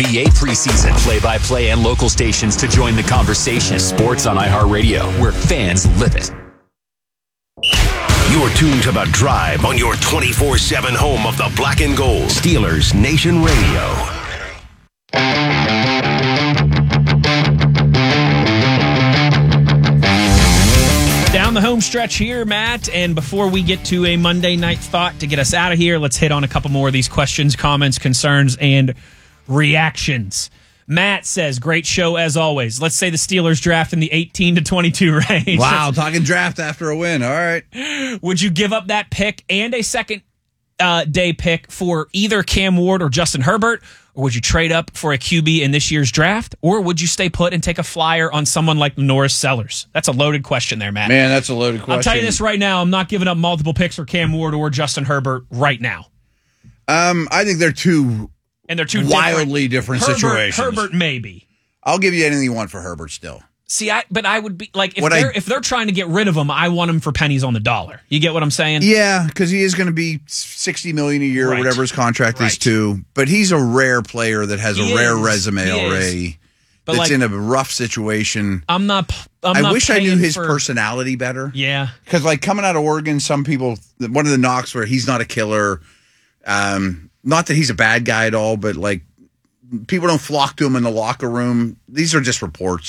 NBA preseason. Play-by-play and local stations to join the conversation. Sports on iHeartRadio, where fans live it. You're tuned to The Drive on your 24/7 home of the Black and Gold. Steelers Nation Radio. Down the home stretch here, Matt, and before we get to a Monday night thought to get us out of here, let's hit on a couple more of these questions, comments, concerns, and reactions. Matt says, great show as always. Let's say the Steelers draft in the 18 to 22 range. Wow, talking draft after a win. All right. Would you give up that pick and a second day pick for either Cam Ward or Justin Herbert? Or would you trade up for a QB in this year's draft? Or would you stay put and take a flyer on someone like Norris Sellers? That's a loaded question there, Matt. Man, that's a loaded question. I'll tell you this right now. I'm not giving up multiple picks for Cam Ward or Justin Herbert right now. I think they're two wildly different situations. Herbert maybe. I'll give you anything you want for Herbert still. See, but I would be like, if they're trying to get rid of him, I want him for pennies on the dollar. You get what I'm saying? Yeah, because he is going to be $60 million a year or whatever his contract is too. But he's a rare player that has a rare resume already. But that's in a rough situation. I wish I knew his personality better. Yeah, because coming out of Oregon, some people, one of the knocks where he's not a killer. Not that he's a bad guy at all, but people don't flock to him in the locker room. These are just reports.